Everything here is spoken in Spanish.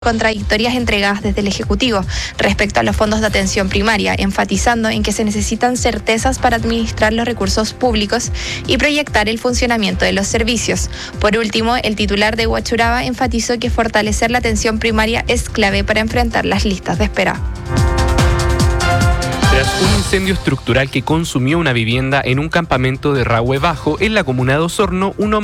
contradictorias entregadas desde el Ejecutivo respecto a los fondos de atención primaria, enfatizando en que se necesitan certezas para administrar los recursos públicos y proyectar el funcionamiento de los servicios. Por último, el titular de Huachuraba enfatizó que fortalecer la atención primaria es clave para enfrentar las listas de espera. Tras un incendio estructural que consumió una vivienda en un campamento de Rahue Bajo, en la comuna de Osorno, un hombre